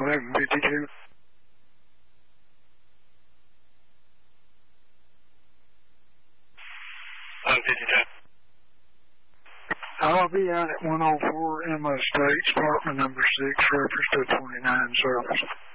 1152. I'll be out at 104 Emma Estates, apartment number 6, reference to 29 service.